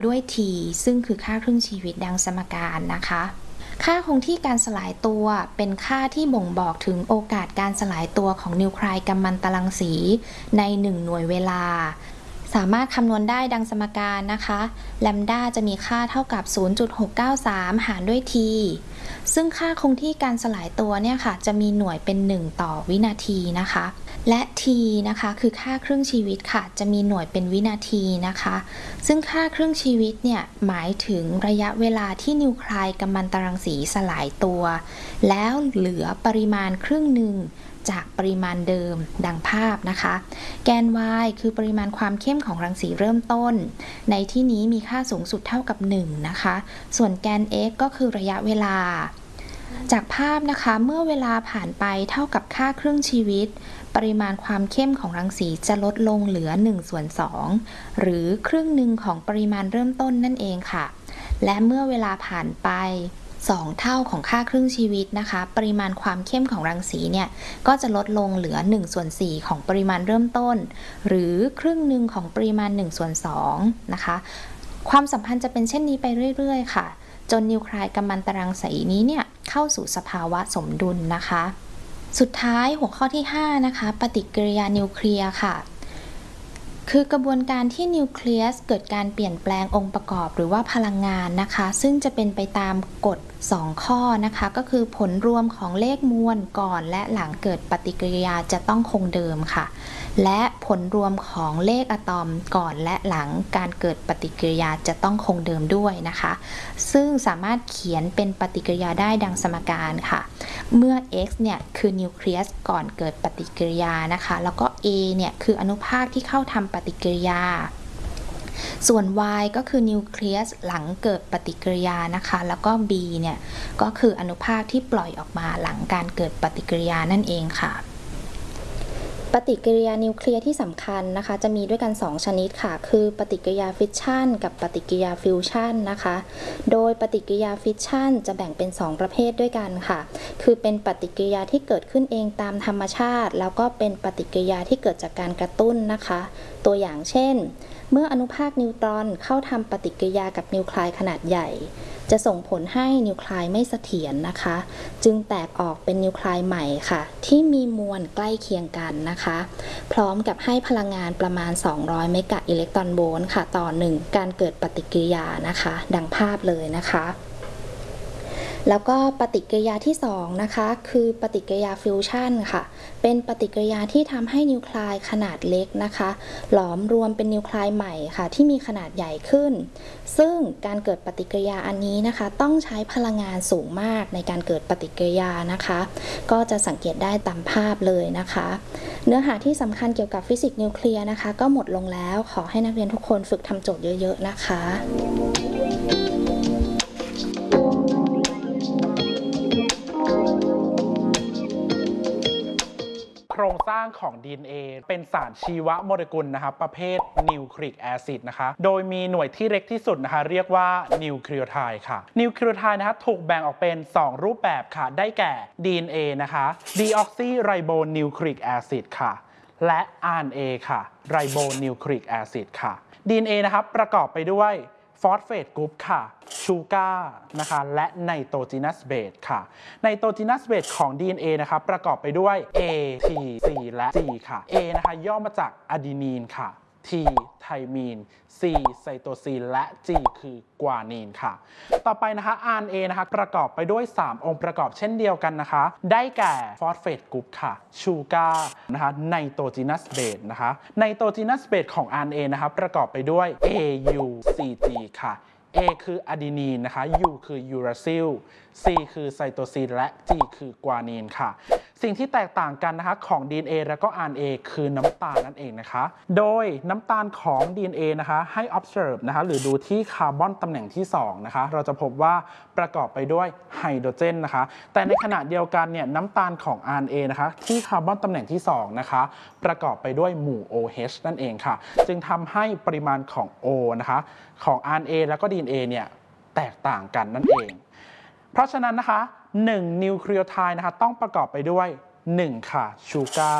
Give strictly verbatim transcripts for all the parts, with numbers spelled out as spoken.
ด้วย T ซึ่งคือค่าครึ่งชีวิตดังสมการนะคะค่าคงที่การสลายตัวเป็นค่าที่บ่งบอกถึงโอกาสการสลายตัวของนิวเคลียร์กัมมันตรังสีในหนึ่งหน่วยเวลาสามารถคำนวณได้ดังสมการนะคะแลมดาจะมีค่าเท่ากับ ศูนย์จุดหกเก้าสาม หารด้วย T ซึ่งค่าคงที่การสลายตัวเนี่ยค่ะจะมีหน่วยเป็นหนึ่งต่อวินาทีนะคะและ T นะคะคือค่าครึ่งชีวิตค่ะจะมีหน่วยเป็นวินาทีนะคะซึ่งค่าครึ่งชีวิตเนี่ยหมายถึงระยะเวลาที่นิวเคลียร์กัมมันตรังสีสลายตัวแล้วเหลือปริมาณครึ่งหนึ่งจากปริมาณเดิมดังภาพนะคะแกน y คือปริมาณความเข้มของรังสีเริ่มต้นในที่นี้มีค่าสูงสุดเท่ากับหนึ่งนะคะส่วนแกน x ก็คือระยะเวลาจากภาพนะคะเมื่อเวลาผ่านไปเท่ากับค่าครึ่งชีวิตปริมาณความเข้มของรังสีจะลดลงเหลือหนึ่งส่วนสองหรือครึ่งหนึ่งของปริมาณเริ่มต้นนั่นเองค่ะและเมื่อเวลาผ่านไปสองเท่าของค่าครึ่งชีวิตนะคะปริมาณความเข้มของรังสีเนี่ยก็จะลดลงเหลือหนึ่งส่วนสี่ของปริมาณเริ่มต้นหรือครึ่งหนึ่งของปริมาณหนึ่งส่วนสองนะคะความสัมพันธ์จะเป็นเช่นนี้ไปเรื่อยๆค่ะจนนิวเคลียร์กัมมันตรังสีนี้เนี่ยเข้าสู่สภาวะสมดุลนะคะสุดท้ายหัวข้อที่ห้านะคะปฏิกิริยานิวเคลียร์ค่ะคือกระบวนการที่นิวเคลียสเกิดการเปลี่ยนแปลงองค์ประกอบหรือว่าพลังงานนะคะซึ่งจะเป็นไปตามกฎสองข้อนะคะก็คือผลรวมของเลขมวลก่อนและหลังเกิดปฏิกิริยาจะต้องคงเดิมค่ะและผลรวมของเลขอะตอมก่อนและหลังการเกิดปฏิกิริยาจะต้องคงเดิมด้วยนะคะซึ่งสามารถเขียนเป็นปฏิกิริยาได้ดังสมการค่ะเมื่อ x เนี่ยคือนิวเคลียสก่อนเกิดปฏิกิริยานะคะแล้วก็ a เนี่ยคืออนุภาคที่เข้าทำปฏิกิริยาส่วน y ก็คือนิวเคลียสหลังเกิดปฏิกิริยานะคะแล้วก็ b เนี่ยก็คืออนุภาคที่ปล่อยออกมาหลังการเกิดปฏิกิริยานั่นเองค่ะปฏิกิริยานิวเคลียร์ที่สำคัญนะคะจะมีด้วยกันสองชนิดค่ะคือปฏิกิริยาฟิชชันกับปฏิกิริยาฟิวชันนะคะโดยปฏิกิริยาฟิชชันจะแบ่งเป็นสองประเภทด้วยกันค่ะคือเป็นปฏิกิริยาที่เกิดขึ้นเองตามธรรมชาติแล้วก็เป็นปฏิกิริยาที่เกิดจากการกระตุ้นนะคะตัวอย่างเช่นเมื่ออนุภาคนิวตรอนเข้าทำปฏิกิริยากับนิวเคลียร์ขนาดใหญ่จะส่งผลให้นิวเคลียร์ไม่เสถียรนะคะจึงแตกออกเป็นนิวเคลียร์ใหม่ค่ะที่มีมวลใกล้เคียงกันนะคะพร้อมกับให้พลังงานประมาณสองร้อยเมกะอิเล็กตรอนโวลต์ค่ะต่อหนึ่งการเกิดปฏิกิริยานะคะดังภาพเลยนะคะแล้วก็ปฏิกิริยาที่สองนะคะคือปฏิกิริยาฟิวชันค่ะเป็นปฏิกิริยาที่ทำให้นิวเคลียร์ขนาดเล็กนะคะหลอมรวมเป็นนิวเคลียร์ใหม่ค่ะที่มีขนาดใหญ่ขึ้นซึ่งการเกิดปฏิกิริยาอันนี้นะคะต้องใช้พลังงานสูงมากในการเกิดปฏิกิริยานะคะก็จะสังเกตได้ตามภาพเลยนะคะเนื้อหาที่สำคัญเกี่ยวกับฟิสิกส์นิวเคลียร์นะคะก็หมดลงแล้วขอให้นักเรียนทุกคนฝึกทำโจทย์เยอะๆนะคะโครงสร้างของ ดี เอ็น เอ เป็นสารชีวโมเลกุลนะครับประเภทนิวคลีอิกแอซิดนะคะโดยมีหน่วยที่เล็กที่สุดนะคะเรียกว่านิวคลีโอไทด์ค่ะนิวคลีโอไทด์นะคะถูกแบ่งออกเป็นสองรูปแบบค่ะได้แก่ ดี เอ็น เอ นะคะดีออกซิไรโบนิวคลีอิกแอซิดค่ะและ อาร์ เอ็น เอ ค่ะไรโบนิวคลีอิกแอซิดค่ะ ดี เอ็น เอ นะครับประกอบไปด้วยฟอสเฟตกรุ๊ปค่ะชูการ์นะคะและไนโตรจีนัสเบสค่ะไนโตรจีนัสเบสของ ดี เอ็น เอ นะครับประกอบไปด้วย A T C และ G ค่ะ A นะคะย่อมาจากอะดีนีนค่ะ T ไทมีน C ไซโตซีนและ G คือกวานีนค่ะต่อไปนะคะ อาร์ เอ็น เอ นะคะประกอบไปด้วยสามองค์ประกอบเช่นเดียวกันนะคะได้แก่ฟอสเฟตกรุ๊ปค่ะชูการ์นะคะไนโตรจีนัสเบสนะคะไนโตรจีนัสเบสของ อาร์ เอ็น เอ นะคะประกอบไปด้วย A U C G ค่ะ A คืออะดีนีนนะคะ U คือยูราซิล C คือไซโตซินและ G คือกวานีนค่ะสิ่งที่แตกต่างกันนะคะของ ดี เอ็น เอ และก็ อาร์ เอ็น เอ คือน้ำตาลนั่นเองนะคะโดยน้ำตาลของ ดี เอ็น เอ นะคะให้ observe นะคะหรือดูที่คาร์บอนตำแหน่งที่สองนะคะเราจะพบว่าประกอบไปด้วยไฮโดรเจนนะคะแต่ในขณะเดียวกันเนี่ยน้ำตาลของ อาร์ เอ็น เอ นะคะที่คาร์บอนตำแหน่งที่สองนะคะประกอบไปด้วยหมู่ โอ เอช นั่นเองค่ะจึงทำให้ปริมาณของ O นะคะของ อาร์ เอ็น เอ แล้วก็ ดี เอ็น เอ เนี่ยแตกต่างกันนั่นเองเพราะฉะนั้นนะคะหนึ่งนิวคลีโอไทด์นะคะต้องประกอบไปด้วยหนึ่งค่ะชูการ์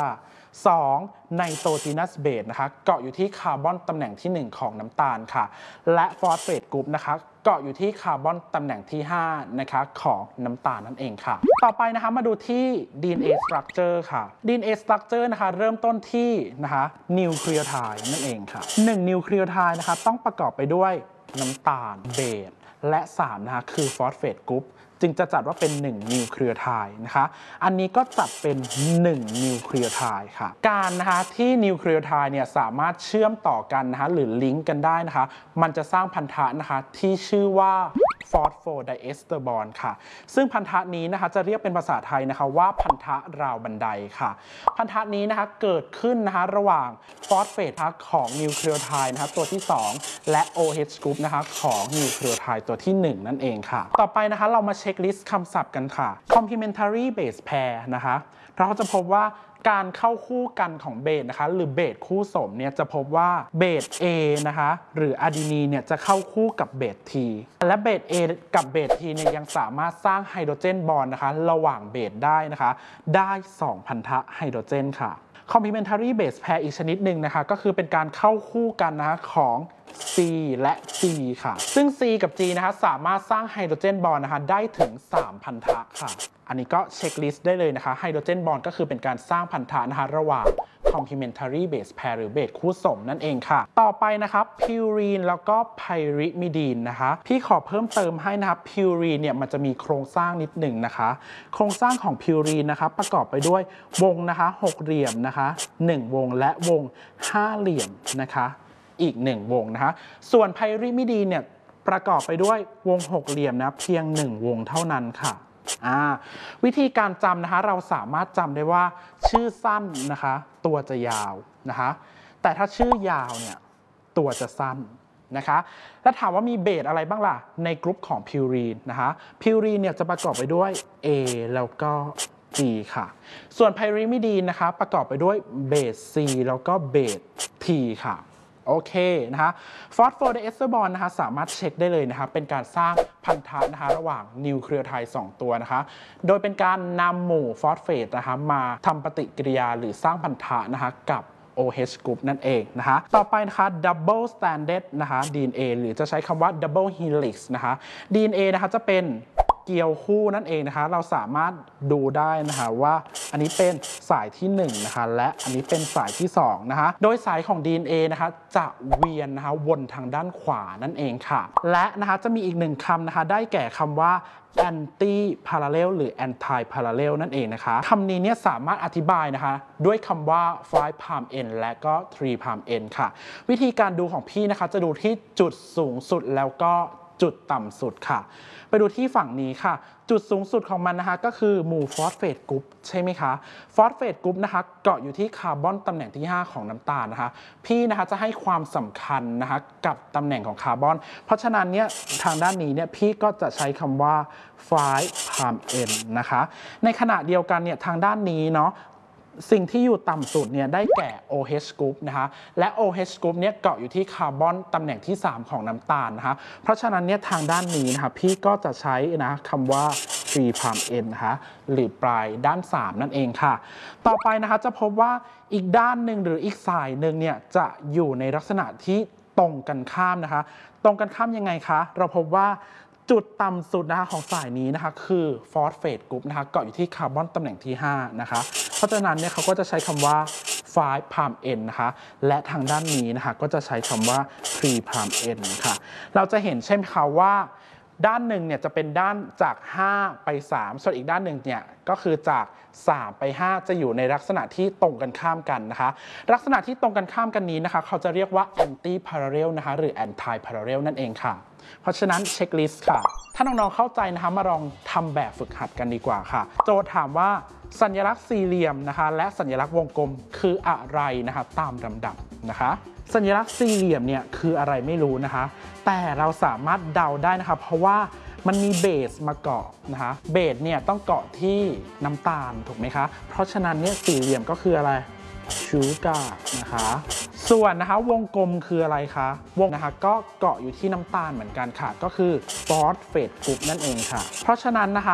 สองไนโตรจีนัสเบสนะคะเกาะอยู่ที่คาร์บอนตำแหน่งที่หนึ่งของน้ำตาลค่ะและฟอสเฟตกรุ๊ปนะคะเกาะอยู่ที่คาร์บอนตำแหน่งที่ห้านะคะของน้ำตาลนั่นเองค่ะต่อไปนะคะมาดูที่ ดี เอ็น เอ structure ค่ะ ดี เอ็น เอ structure นะคะเริ่มต้นที่นะคะนิวเคลียไทด์นั่นเองค่ะหนึ่งนิวเคลียไทด์นะคะต้องประกอบไปด้วยน้ำตาลเบสและสามนะคะคือฟอสเฟตกรุ๊ปจึงจะจัดว่าเป็นหนึ่งนิวเคลียไทด์นะคะอันนี้ก็จัดเป็นหนึ่งนิวเคลียไทด์ค่ะการนะคะที่นิวเคลียไทด์เนี่ยสามารถเชื่อมต่อกันนะคะหรือลิงก์กันได้นะคะมันจะสร้างพันธะนะคะที่ชื่อว่าฟอสโฟไดเอสเตอร์บอนด์ค่ะซึ่งพันธะนี้นะคะจะเรียกเป็นภาษาไทยนะคะว่าพันธะราวบันไดค่ะพันธะนี้นะคะเกิดขึ้นนะคะระหว่างฟอสเฟตของนิวเคลียไทด์นะคะตัวที่สองและ โอ เอช กรุ๊ปนะคะของนิวเคลียไทด์ตัวที่หนึ่งนั่นเองค่ะต่อไปนะคะเรามาเช็คลิสต์คำศัพท์กันค่ะ complementary base pair นะคะเราจะพบว่าการเข้าคู่กันของเบสนะคะหรือเบสคู่สมเนี่ยจะพบว่าเบส A นะคะหรืออะดีนีนเนี่ยจะเข้าคู่กับเบส T และเบส A กับเบส T เนี่ยยังสามารถสร้างไฮโดรเจนบอนด์นะคะระหว่างเบสได้นะคะได้สองพันธะไฮโดรเจนค่ะ complementary base pair อีกชนิดหนึ่งนะคะก็คือเป็นการเข้าคู่กันนะคะของ C และ G ค่ะซึ่ง C กับ G นะคะสามารถสร้างไฮโดรเจนบอนด์นะคะได้ถึงสามพันธะค่ะอันนี้ก็เช็คลิสต์ได้เลยนะคะไฮโดรเจนบอนด์ก็คือเป็นการสร้างพันธะนะคะระหว่าง complementary base pair หรือเบสคู่สมนั่นเองค่ะต่อไปนะครับพิวรีนแล้วก็ไพริมิดีนนะคะพี่ขอเพิ่มเติมให้นะครับพิวรีนเนี่ยมันจะมีโครงสร้างนิดหนึ่งนะคะโครงสร้างของพิวรีนนะคะประกอบไปด้วยวงนะคะหกเหลี่ยมนะคะหนึ่งวงและวงห้าเหลี่ยมนะคะอีกหนึ่งวงนะคะส่วนไพริมิดีนเนี่ยประกอบไปด้วยวงหกเหลี่ยมนะเพียงหนึ่งวงเท่านั้นค่ะวิธีการจำนะคะเราสามารถจำได้ว่าชื่อสั้นนะคะตัวจะยาวนะคะแต่ถ้าชื่อยาวเนี่ยตัวจะสั้นนะคะแล้วถามว่ามีเบสอะไรบ้างล่ะในกลุ่มของพิวรีนนะคะพิวรีนเนี่ยจะประกอบไปด้วย A แล้วก็ G ค่ะส่วนไพริมิดีนนะคะประกอบไปด้วยเบส C แล้วก็เบส T ค่ะโอเคนะคะฟอสโฟไดเอสเตอร์บอนด์นะคะสามารถเช็คได้เลยนะคะเป็นการสร้างพันธะนะคะระหว่างนิวเคลียไทด์สองตัวนะคะโดยเป็นการนำหมู่ฟอสเฟตนะคะมาทำปฏิกิริยาหรือสร้างพันธะนะคะกับ โอ เอช group นั่นเองนะคะต่อไปนะคะ double stranded นะคะ ดี เอ็น เอ หรือจะใช้คำว่า double helix นะคะ ดี เอ็น เอ นะคะจะเป็นเกี่ยวคู่นั่นเองนะคะเราสามารถดูได้นะคะว่าอันนี้เป็นสายที่หนึ่งนะคะและอันนี้เป็นสายที่สองนะคะโดยสายของ ดี เอ็น เอ นะคะจะเวียนนะคะวนทางด้านขวานั่นเองค่ะและนะคะจะมีอีกหนึ่งคำนะคะได้แก่คำว่า anti parallel หรือ anti parallel นั่นเองนะคะคำนี้เนี่ยสามารถอธิบายนะคะด้วยคำว่า five palm end และก็ three palm end ค่ะวิธีการดูของพี่นะคะจะดูที่จุดสูงสุดแล้วก็จุดต่ำสุดค่ะไปดูที่ฝั่งนี้ค่ะจุดสูงสุดของมันนะคะก็คือหมู่ฟอสเฟตกรุ๊ปใช่ไหมคะฟอสเฟตกรุ๊ปนะคะเกาะอยู่ที่คาร์บอนตำแหน่งที่ห้าของน้ำตาลนะคะพี่นะคะจะให้ความสำคัญนะคะกับตำแหน่งของคาร์บอนเพราะฉะนั้นเนี่ยทางด้านนี้เนี่ยพี่ก็จะใช้คำว่า five palm end นะคะในขณะเดียวกันเนี่ยทางด้านนี้เนาะสิ่งที่อยู่ต่ำสุดเนี่ยได้แก่ โอ เอช group นะคะและ โอ เอช group เนี่ยเกาะอยู่ที่คาร์บอนตำแหน่งที่สามของน้ำตาลนะคะเพราะฉะนั้นเนี่ยทางด้านนี้นะคะพี่ก็จะใช้นะคำว่า three palm end นะคะหรือปลายด้านสามนั่นเองค่ะต่อไปนะคะจะพบว่าอีกด้านหนึ่งหรืออีกสายหนึ่งเนี่ยจะอยู่ในลักษณะที่ตรงกันข้ามนะคะตรงกันข้ามยังไงคะเราพบว่าจุดต่ำสุดนะคะของสายนี้นะคะคือฟอสเฟตกรุ๊ปนะคะเกาะอยู่ที่คาร์บอนตำแหน่งที่ห้านะคะเพราะฉะนั้นเนี่ยเขาก็จะใช้คำว่า five palm end นะคะและทางด้านนี้นะคะก็จะใช้คำว่า three palm end ค่ะเราจะเห็นใช่ไหมคะว่าด้านหนึ่งเนี่ยจะเป็นด้านจากห้าไปสามส่วนอีกด้านหนึ่งเนี่ยก็คือจากสามไปห้าจะอยู่ในลักษณะที่ตรงกันข้ามกันนะคะลักษณะที่ตรงกันข้ามกันนี้นะคะเขาจะเรียกว่า anti parallel นะคะหรือ anti parallel นั่นเองค่ะเพราะฉะนั้นเช็คลิสต์ค่ะถ้าน้องๆเข้าใจนะคะมาลองทำแบบฝึกหัดกันดีกว่าค่ะโจทย์ถามว่าสัญลักษณ์สี่เหลี่ยมนะคะและสัญลักษณ์วงกลมคืออะไรนะคะตามลำดับนะคะสัญลักษณ์สี่เหลี่ยมเนี่ยคืออะไรไม่รู้นะคะแต่เราสามารถเดาได้นะคะเพราะว่ามันมีเบสมาเกาะนะคะเบสเนี่ยต้องเกาะที่น้ำตาลถูกไหมคะเพราะฉะนั้นเนี่ยสี่เหลี่ยมก็คืออะไรชูการ์นะคะส่วนนะคะวงกลมคืออะไรคะวงนะคะก็เกาะอยู่ที่น้ำตาลเหมือนกันค่ะก็คือฟอสเฟตกรุ๊ปนั่นเองค่ะเพราะฉะนั้นนะคะโจ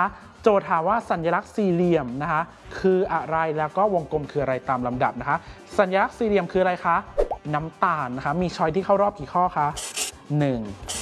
จทย์ถามว่าสัญลักษณ์สี่เหลี่ยมนะคะคืออะไรแล้วก็วงกลมคืออะไรตามลำดับนะคะสัญลักษณ์สี่เหลี่ยมคืออะไรคะน้ำตาลนะคะมีช้อยที่เข้ารอบกี่ข้อคะหนึ่ง